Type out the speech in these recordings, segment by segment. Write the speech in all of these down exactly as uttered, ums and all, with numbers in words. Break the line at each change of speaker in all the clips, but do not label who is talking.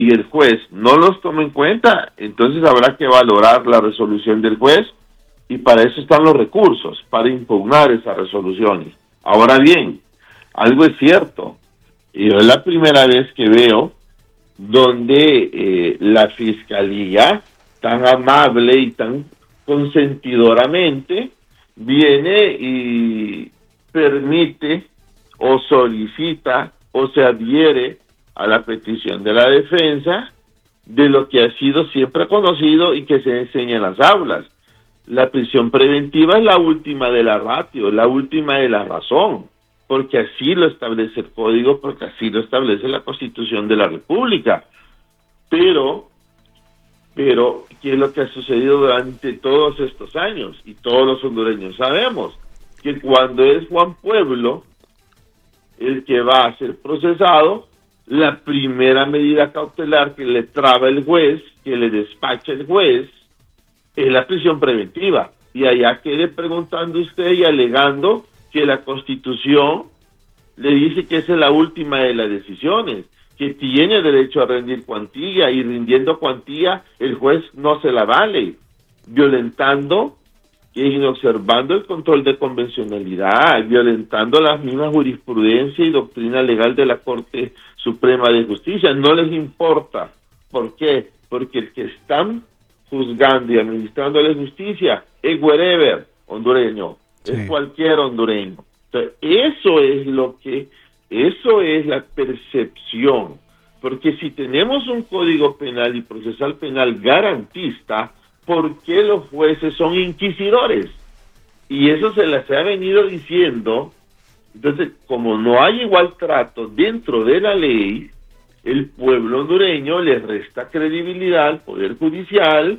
y el juez no los toma en cuenta, entonces habrá que valorar la resolución del juez, y para eso están los recursos, para impugnar esas resoluciones. Ahora bien, algo es cierto, y es la primera vez que veo donde eh, la Fiscalía, tan amable y tan consentidoramente, viene y permite o solicita o se adhiere a la petición de la defensa de lo que ha sido siempre conocido y que se enseña en las aulas. La prisión preventiva es la última de la ratio, la última de la razón, porque así lo establece el Código, porque así lo establece la Constitución de la República. Pero, pero, ¿qué es lo que ha sucedido durante todos estos años? Y todos los hondureños sabemos que cuando es Juan Pueblo el que va a ser procesado, la primera medida cautelar que le traba el juez, que le despacha el juez, es la prisión preventiva. Y allá quede preguntando usted y alegando que la Constitución le dice que esa es la última de las decisiones, que tiene derecho a rendir cuantía, y rindiendo cuantía el juez no se la vale, violentando y inobservando el control de convencionalidad, violentando la misma jurisprudencia y doctrina legal de la Corte Suprema de Justicia. No les importa. ¿Por qué? Porque el que están juzgando y administrando la justicia es wherever hondureño, sí. Es cualquier hondureño. Entonces, eso es lo que, eso es la percepción, porque si tenemos un código penal y procesal penal garantista, ¿por qué los jueces son inquisidores? Y eso se les ha venido diciendo. Entonces, como no hay igual trato dentro de la ley, el pueblo hondureño le resta credibilidad al Poder Judicial,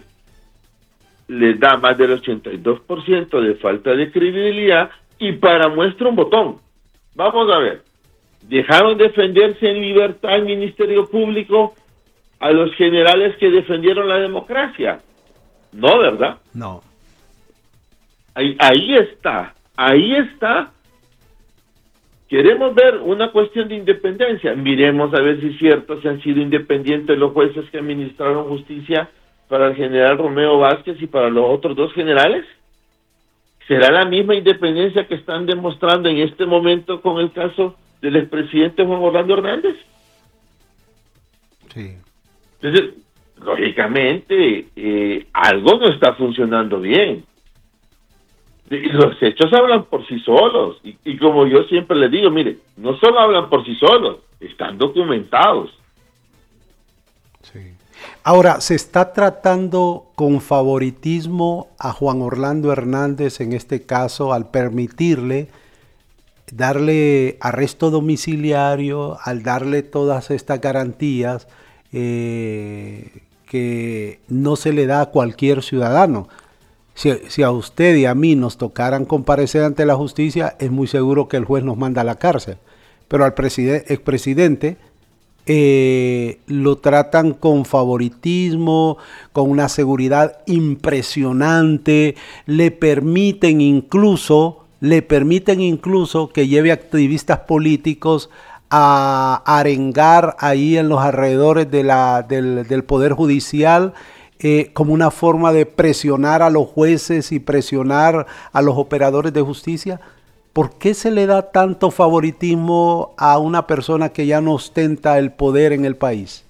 le da más del ochenta y dos por ciento de falta de credibilidad, y para muestra un botón. Vamos a ver, ¿dejaron defenderse en libertad el Ministerio Público a los generales que defendieron la democracia? No, ¿verdad?
No.
Ahí, ahí está, ahí está. Queremos ver una cuestión de independencia. Miremos a ver si es cierto, si han sido independientes los jueces que administraron justicia para el general Romeo Vázquez y para los otros dos generales. ¿Será la misma independencia que están demostrando en este momento con el caso del expresidente Juan Orlando Hernández?
Sí.
Entonces, lógicamente, eh, algo no está funcionando bien. Y los hechos hablan por sí solos. Y, y como yo siempre les digo, mire, no solo hablan por sí solos, están documentados.
Sí. Ahora, ¿se está tratando con favoritismo a Juan Orlando Hernández en este caso al permitirle darle arresto domiciliario, al darle todas estas garantías eh, que no se le da a cualquier ciudadano? Si, si a usted y a mí nos tocaran comparecer ante la justicia, es muy seguro que el juez nos manda a la cárcel. Pero al preside- expresidente eh, lo tratan con favoritismo, con una seguridad impresionante, le permiten incluso, le permiten incluso que lleve activistas políticos a arengar ahí en los alrededores de la, del, del Poder Judicial, Eh, como una forma de presionar a los jueces y presionar a los operadores de justicia. ¿Por qué se le da tanto favoritismo a una persona que ya no ostenta el poder en el país?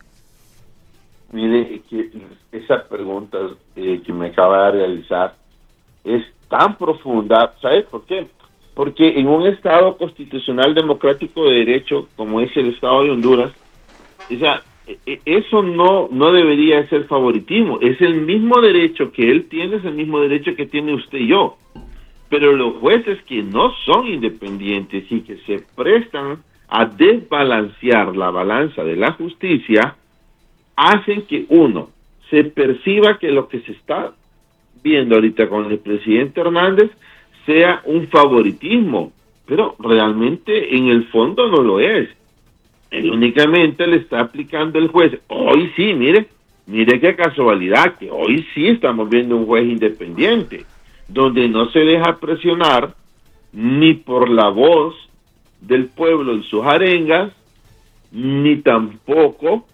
Mire, que esa pregunta eh, que me acaba de realizar es tan profunda. ¿Sabes por qué? Porque en un Estado constitucional democrático de derecho, como es el Estado de Honduras, esa eso no no debería ser favoritismo, es el mismo derecho que él tiene, es el mismo derecho que tiene usted y yo, pero los jueces que no son independientes y que se prestan a desbalancear la balanza de la justicia, hacen que uno se perciba que lo que se está viendo ahorita con el presidente Hernández sea un favoritismo, pero realmente en el fondo no lo es. Él únicamente le está aplicando el juez. Hoy sí, mire, mire qué casualidad, que hoy sí estamos viendo un juez independiente, donde no se deja presionar ni por la voz del pueblo en sus arengas, ni tampoco